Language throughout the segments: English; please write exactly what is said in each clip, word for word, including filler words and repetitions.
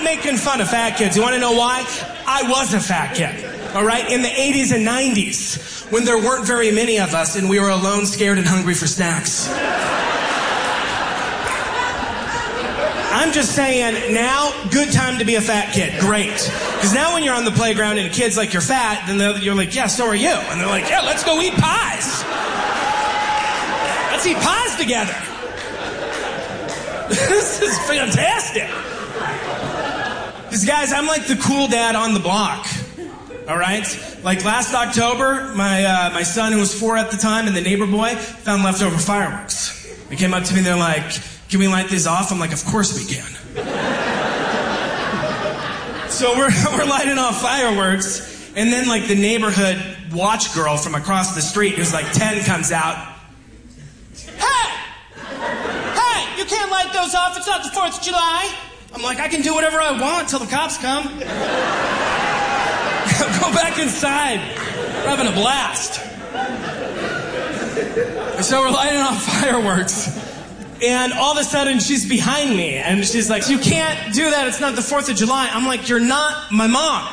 making fun of fat kids. You want to know why? I was a fat kid. All right? In the eighties and nineties, when there weren't very many of us and we were alone, scared, and hungry for snacks. I'm just saying, now, good time to be a fat kid. Great. Because now when you're on the playground and a kid's like, you're fat, then you're like, yeah, so are you. And they're like, yeah, let's go eat pies. Let's eat pies together. This is fantastic. Because, guys, I'm like the cool dad on the block. All right? Like last October, my uh, my son, who was four at the time, and the neighbor boy, found leftover fireworks. They came up to me and they're like, can we light these off? I'm like, of course we can. So we're we're lighting off fireworks, and then like the neighborhood watch girl from across the street, who's like ten, comes out. Hey! Hey! You can't light those off. It's not the fourth of July. I'm like, I can do whatever I want till the cops come. Go back inside. We're having a blast. So we're lighting off fireworks. And all of a sudden, she's behind me. And she's like, you can't do that. It's not the fourth of July. I'm like, you're not my mom.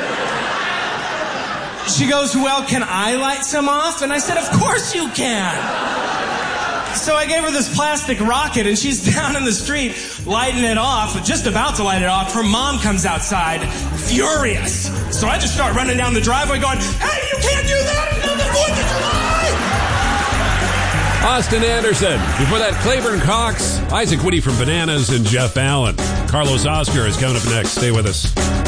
She goes, well, can I light some off? And I said, of course you can. So I gave her this plastic rocket, and she's down in the street lighting it off, just about to light it off. Her mom comes outside, furious. So I just start running down the driveway going, hey, you can't do that. It's not the fourth of July. Austin Anderson. Before that, Claiborne Cox, Isaac Whitty from Bananas, and Jeff Allen. Carlos Oscar is coming up next. Stay with us.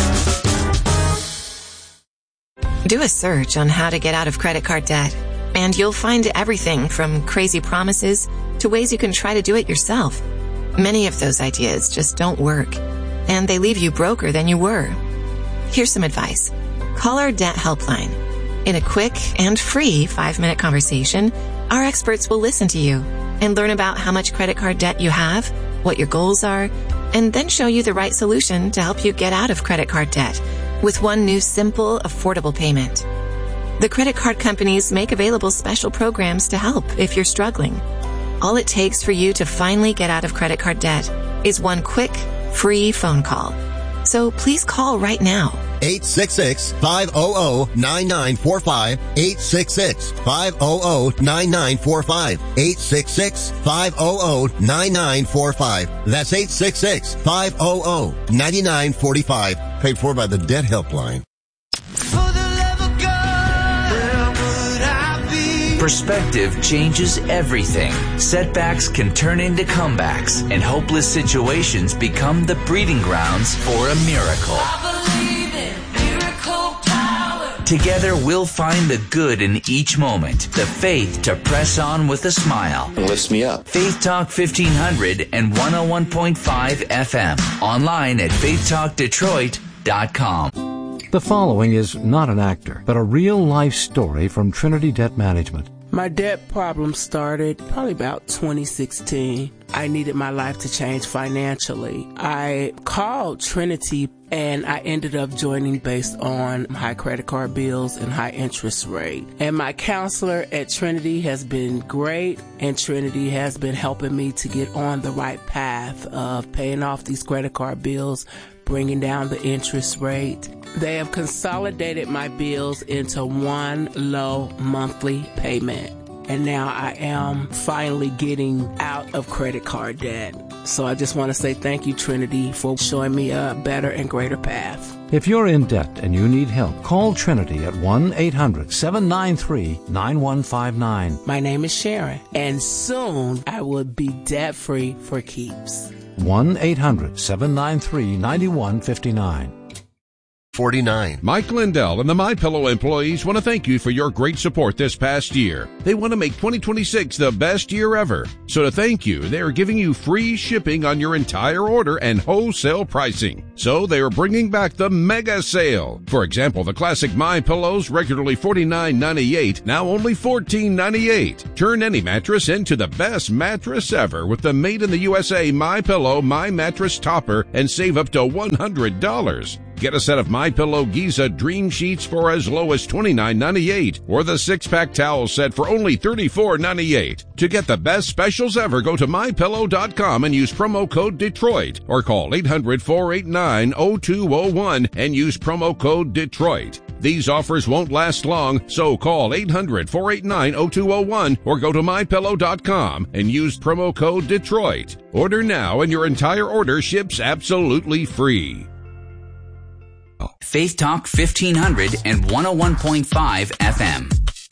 Do a search on how to get out of credit card debt, and you'll find everything from crazy promises to ways you can try to do it yourself. Many of those ideas just don't work, and they leave you broker than you were. Here's some advice. Call our debt helpline. In a quick and free five-minute conversation, our experts will listen to you and learn about how much credit card debt you have, what your goals are, and then show you the right solution to help you get out of credit card debt with one new simple, affordable payment. The credit card companies make available special programs to help if you're struggling. All it takes for you to finally get out of credit card debt is one quick, free phone call. So please call right now. eight six six, five hundred, nine nine four five. eight six six, five hundred, nine nine four five. eight six six, five hundred, nine nine four five. That's eight six six, five hundred, nine nine four five. Paid for by the Debt Helpline. Perspective changes everything. Setbacks can turn into comebacks, and hopeless situations become the breeding grounds for a miracle. I believe in miracle power. Together, we'll find the good in each moment, the faith to press on with a smile. It lifts me up. Faith Talk fifteen hundred and one oh one point five F M. Online at faith talk detroit dot com. The following is not an actor, but a real-life story from Trinity Debt Management. My debt problem started probably about twenty sixteen. I needed my life to change financially. I called Trinity and I ended up joining based on high credit card bills and high interest rate. And my counselor at Trinity has been great, and Trinity has been helping me to get on the right path of paying off these credit card bills, bringing down the interest rate. They have consolidated my bills into one low monthly payment. And now I am finally getting out of credit card debt. So I just want to say thank you, Trinity, for showing me a better and greater path. If you're in debt and you need help, call Trinity at one eight hundred, seven nine three, nine one five nine. My name is Sharon, and soon I will be debt-free for keeps. one eight hundred, seven nine three, nine one five nine. forty-nine. Mike Lindell and the MyPillow employees want to thank you for your great support this past year. They want to make twenty twenty-six the best year ever. So to thank you, they are giving you free shipping on your entire order and wholesale pricing. So they are bringing back the mega sale. For example, the classic MyPillows, regularly forty-nine ninety-eight, now only fourteen ninety-eight. Turn any mattress into the best mattress ever with the made in the U S A MyPillow My Mattress Topper and save up to one hundred dollars. Get a set of MyPillow Giza Dream Sheets for as low as twenty-nine ninety-eight, or the six-pack towel set for only thirty-four ninety-eight. To get the best specials ever, go to my pillow dot com and use promo code Detroit, or call eight hundred, four eight nine, zero two zero one and use promo code Detroit. These offers won't last long, so call eight hundred, four eight nine, zero two zero one or go to my pillow dot com and use promo code Detroit. Order now and your entire order ships absolutely free. Faith Talk fifteen hundred and one oh one point five F M.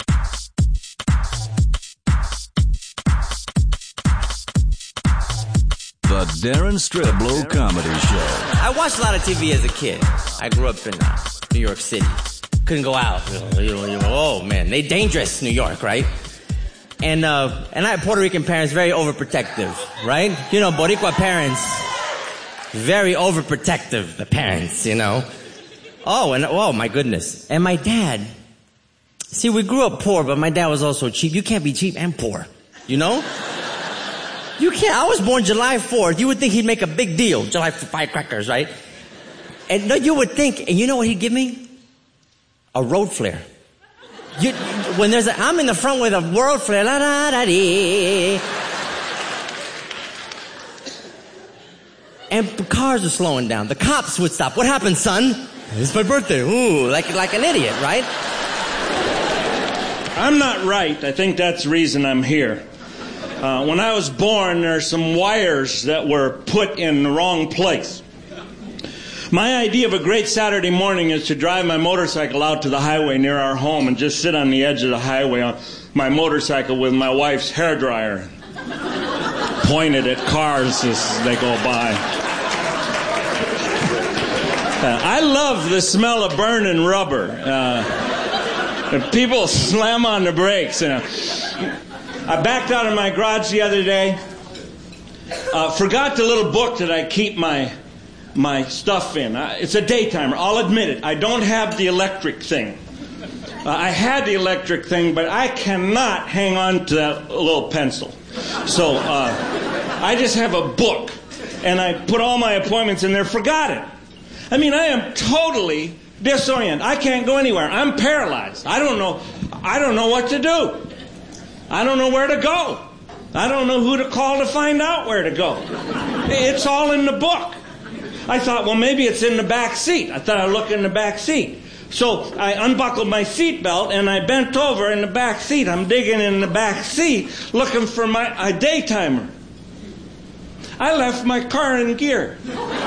The Darren Streblow Comedy Show. I watched a lot of T V as a kid. I grew up in uh, New York City. Couldn't go out. You know, you know, you know, oh, man. They dangerous, New York, right? And uh, and I had Puerto Rican parents, very overprotective, right? You know, Boricua parents, very overprotective, the parents, you know. Oh, and oh, my goodness. And my dad, see, we grew up poor, but my dad was also cheap. You can't be cheap and poor, you know? You can't. I was born July fourth. You would think he'd make a big deal. July firecrackers, right? And no, you would think, and you know what he'd give me? A road flare. You, when there's a, I'm in the front with a world flare, la da da dee. And cars are slowing down. The cops would stop. What happened, son? It's my birthday. Ooh, like like an idiot, right? I'm not right. I think that's the reason I'm here. Uh, when I was born, there are some wires that were put in the wrong place. My idea of a great Saturday morning is to drive my motorcycle out to the highway near our home and just sit on the edge of the highway on my motorcycle with my wife's hairdryer pointed at cars as they go by. Uh, I love the smell of burning rubber. Uh, people slam on the brakes. You know. I backed out of my garage the other day. Uh, forgot the little book that I keep my my stuff in. Uh, it's a daytimer. I'll admit it. I don't have the electric thing. Uh, I had the electric thing, but I cannot hang on to that little pencil. So uh, I just have a book, and I put all my appointments in there. Forgot it. I mean, I am totally disoriented. I can't go anywhere. I'm paralyzed. I don't know. I don't know what to do. I don't know where to go. I don't know who to call to find out where to go. It's all in the book. I thought, well, maybe it's in the back seat. I thought I'd look in the back seat. So I unbuckled my seatbelt and I bent over in the back seat. I'm digging in the back seat looking for my a daytimer. I left my car in gear.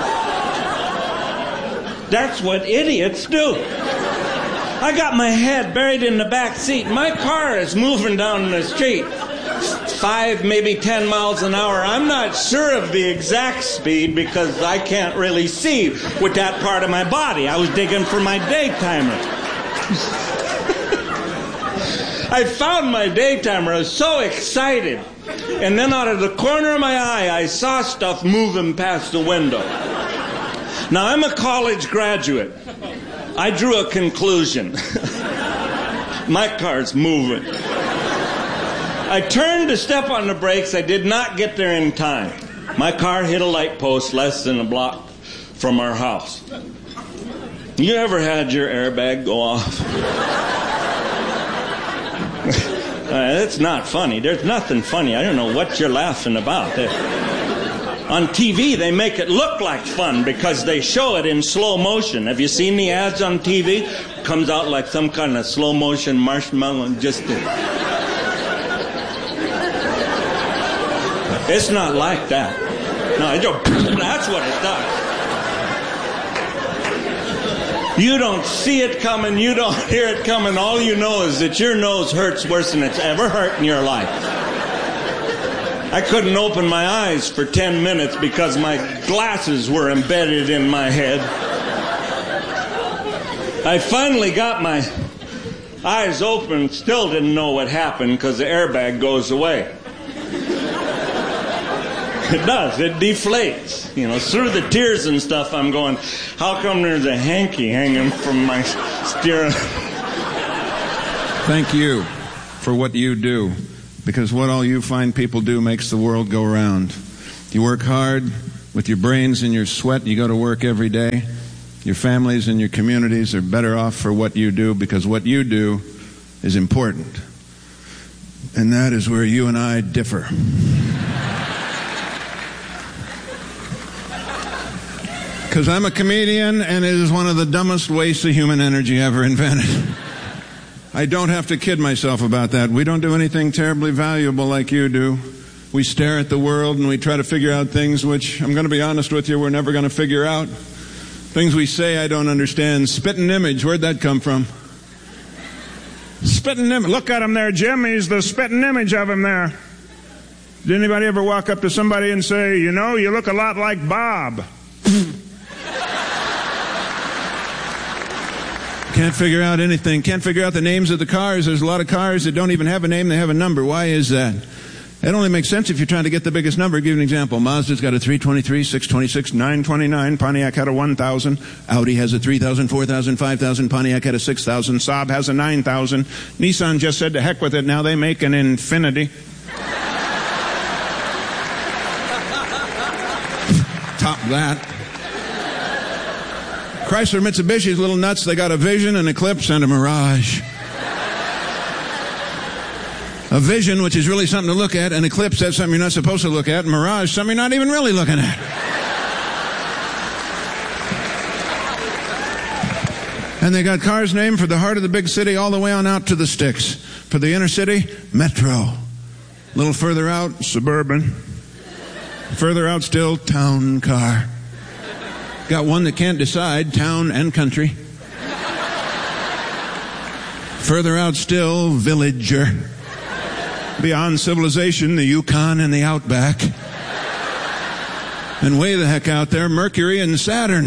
That's what idiots do. I got my head buried in the back seat. My car is moving down the street. Five, maybe ten miles an hour. I'm not sure of the exact speed because I can't really see with that part of my body. I was digging for my daytimer. I found my daytimer. I was so excited. And then out of the corner of my eye, I saw stuff moving past the window. Now, I'm a college graduate. I drew a conclusion. My car's moving. I turned to step on the brakes. I did not get there in time. My car hit a light post less than a block from our house. You ever had your airbag go off? uh, that's not funny. There's nothing funny. I don't know what you're laughing about. They're, on T V, they make it look like fun because they show it in slow motion. Have you seen the ads on T V? Comes out like some kind of slow motion marshmallow and just... It's not like that. No, it just, that's what it does. You don't see it coming. You don't hear it coming. All you know is that your nose hurts worse than it's ever hurt in your life. I couldn't open my eyes for ten minutes because my glasses were embedded in my head. I finally got my eyes open, still didn't know what happened because the airbag goes away. It does. It deflates. You know, through the tears and stuff, I'm going, how come there's a hanky hanging from my steering? Thank you for what you do, because what all you fine people do makes the world go round. You work hard with your brains and your sweat. You go to work every day. Your families and your communities are better off for what you do because what you do is important. And that is where you and I differ. Because I'm a comedian, and it is one of the dumbest wastes of human energy ever invented. I don't have to kid myself about that. We don't do anything terribly valuable like you do. We stare at the world and we try to figure out things which, I'm going to be honest with you, we're never going to figure out. Things we say I don't understand. Spitting image, where'd that come from? Spitting image. Look at him there, Jim. He's the spitting image of him there. Did anybody ever walk up to somebody and say, you know, you look a lot like Bob? Can't figure out anything. Can't figure out the names of the cars. There's a lot of cars that don't even have a name. They have a number. Why is that? It only makes sense if you're trying to get the biggest number. I'll give you an example. Mazda's got a three twenty-three, six twenty-six, nine twenty-nine. Pontiac had a one thousand. Audi has a three thousand, four thousand, five thousand. Pontiac had a six thousand. Saab has a nine thousand. Nissan just said to heck with it. Now they make an Infinity. Top that. Chrysler Mitsubishi's little nuts. They got a Vision, an Eclipse, and a Mirage. A Vision, which is really something to look at. An Eclipse, that's something you're not supposed to look at. Mirage, something you're not even really looking at. And they got cars named for the heart of the big city all the way on out to the sticks. For the inner city, Metro. A little further out, Suburban. Further out still, Town Car. Got one that can't decide, Town and Country. Further out still, Villager. Beyond civilization, the Yukon and the Outback. And way the heck out there, Mercury and Saturn.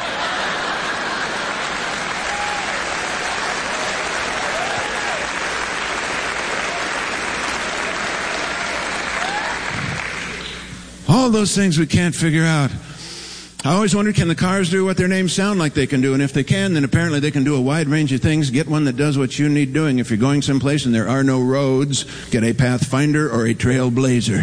All those things we can't figure out. I always wondered, can the cars do what their names sound like they can do? And if they can, then apparently they can do a wide range of things. Get one that does what you need doing. If you're going someplace and there are no roads, get a Pathfinder or a Trailblazer.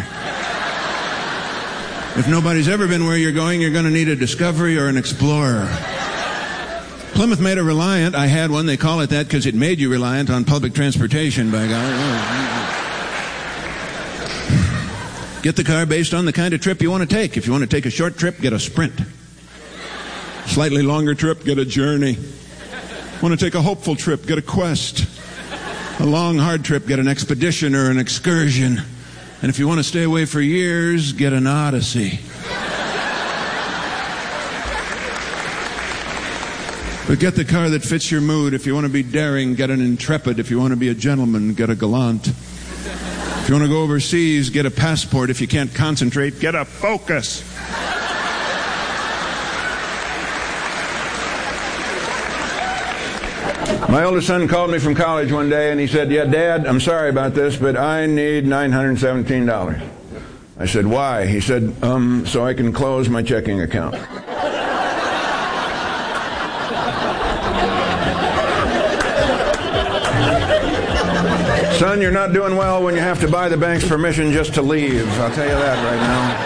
If nobody's ever been where you're going, you're going to need a Discovery or an Explorer. Plymouth made a Reliant. I had one. They call it that because it made you reliant on public transportation, by golly. Get the car based on the kind of trip you want to take. If you want to take a short trip, get a Sprint. Slightly longer trip, get a Journey. Want to take a hopeful trip, get a Quest. A long, hard trip, get an Expedition or an Excursion. And if you want to stay away for years, get an Odyssey. But get the car that fits your mood. If you want to be daring, get an Intrepid. If you want to be a gentleman, get a Galant. If you want to go overseas, get a Passport. If you can't concentrate, get a Focus. My oldest son called me from college one day and he said, yeah, Dad, I'm sorry about this, but I need nine hundred seventeen dollars. I said, why? He said, um, so I can close my checking account. Son, you're not doing well when you have to buy the bank's permission just to leave. I'll tell you that right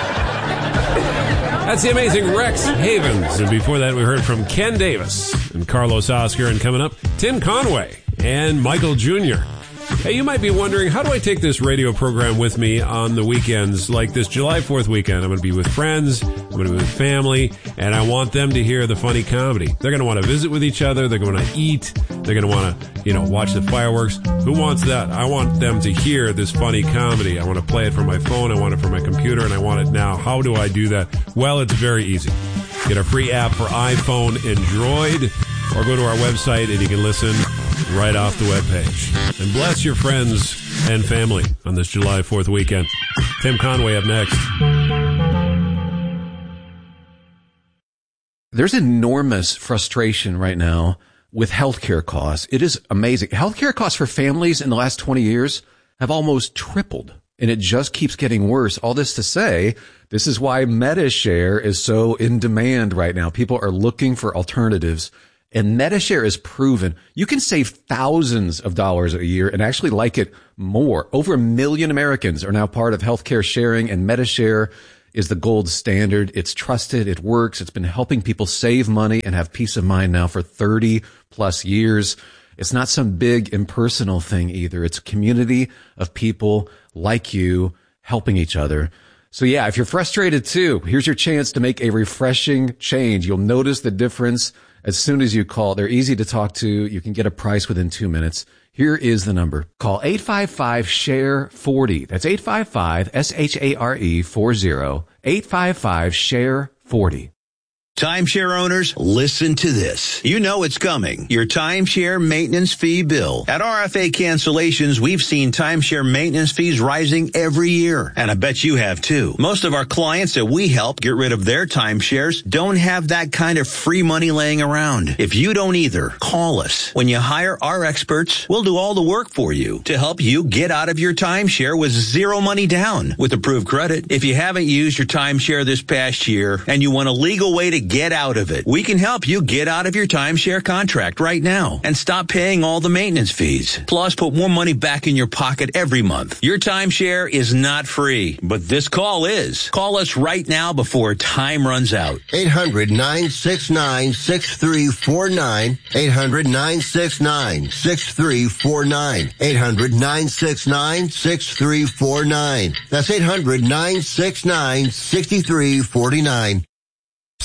now. That's the amazing Rex Havens. And before that, we heard from Ken Davis and Carlos Oscar. And coming up, Tim Conway and Michael Junior Hey, you might be wondering, how do I take this radio program with me on the weekends? Like this July fourth weekend, I'm going to be with friends, I'm going to be with family, and I want them to hear the funny comedy. They're going to want to visit with each other, they're going to eat, they're going to want to, you know, watch the fireworks. Who wants that? I want them to hear this funny comedy. I want to play it from my phone, I want it from my computer, and I want it now. How do I do that? Well, it's very easy. Get a free app for iPhone and Droid, or go to our website and you can listen right off the webpage. And bless your friends and family on this July fourth weekend. Tim Conway up next. There's enormous frustration right now with healthcare costs. It is amazing. Healthcare costs for families in the last twenty years have almost tripled, and it just keeps getting worse. All this to say, this is why MediShare is so in demand right now. People are looking for alternatives. And MediShare is proven you can save thousands of dollars a year and actually like it more. Over a million Americans are now part of healthcare sharing, and MediShare is the gold standard. It's trusted. It works. It's been helping people save money and have peace of mind now for thirty plus years. It's not some big impersonal thing either. It's a community of people like you helping each other. So yeah, if you're frustrated too, here's your chance to make a refreshing change. You'll notice the difference as soon as you call. They're easy to talk to. You can get a price within two minutes. Here is the number. Call eight five five, S H A R E, forty. That's eight five five, S H A R E, forty. eight five five, S H A R E, forty. Timeshare owners, listen to this. You know it's coming. Your timeshare maintenance fee bill. At R F A Cancellations, we've seen timeshare maintenance fees rising every year. And I bet you have too. Most of our clients that we help get rid of their timeshares don't have that kind of free money laying around. If you don't either, call us. When you hire our experts, we'll do all the work for you to help you get out of your timeshare with zero money down with approved credit. If you haven't used your timeshare this past year and you want a legal way to get out of it, we can help you get out of your timeshare contract right now and stop paying all the maintenance fees. Plus, put more money back in your pocket every month. Your timeshare is not free, but this call is. Call us right now before time runs out. eight hundred, nine six nine, six three four nine. eight hundred, nine six nine, six three four nine. eight hundred, nine six nine, six three four nine. That's eight hundred, nine six nine, six three four nine.